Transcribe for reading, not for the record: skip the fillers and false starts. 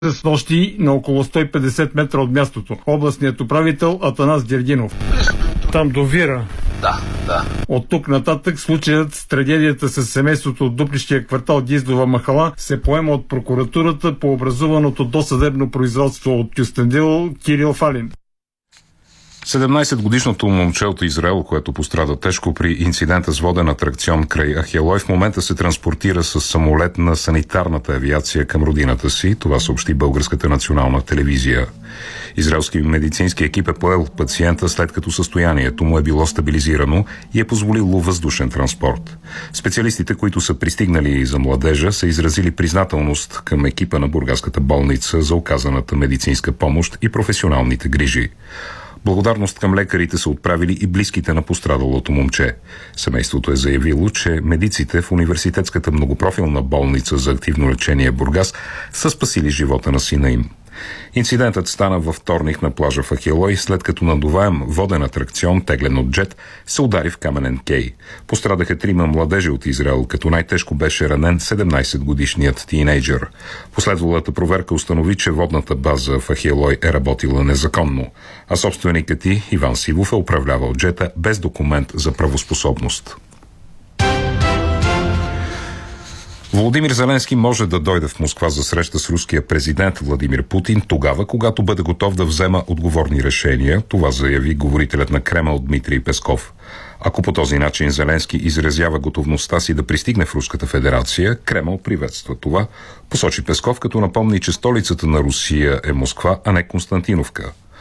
с нощи на около 150 метра от мястото. Областният управител Атанас Гергинов. Там до Вира. Да. От тук нататък случаят с трагедията с семейството от дуплищия квартал Гиздова махала се поема от прокуратурата по образуваното досъдебно производство от Кюстендил Кирил Фалин. 17-годишното момче от Израел, което пострада тежко при инцидента с воден атракцион край Ахелой, в момента се транспортира с самолет на санитарната авиация към родината си. Това съобщи Българската национална телевизия. Израелски медицински екип е поел пациента, след като състоянието му е било стабилизирано и е позволило въздушен транспорт. Специалистите, които са пристигнали за младежа, са изразили признателност към екипа на бургаската болница за оказаната медицинска помощ и професионалните грижи. Благодарност към лекарите са отправили и близките на пострадалото момче. Семейството е заявило, че медиците в университетската многопрофилна болница за активно лечение Бургас са спасили живота на сина им. Инцидентът стана във вторник на плажа в Ахелой, след като надуваем воден атракцион, теглен от джет, се удари в каменен кей. Пострадаха 3 младежи от Израел, като най-тежко беше ранен 17-годишният тийнейджър. Последвалата проверка установи, че водната база в Ахелой е работила незаконно, а собственикът й, Иван Сивов, е управлявал джета без документ за правоспособност. Володимир Зеленски може да дойде в Москва за среща с руския президент Владимир Путин тогава, когато бъде готов да взема отговорни решения. Това заяви говорителят на Кремъл Дмитрий Песков. Ако по този начин Зеленски изразява готовността си да пристигне в Руската федерация, Кремъл приветства това, посочи Песков, като напомни, че столицата на Русия е Москва, а не Константиновка.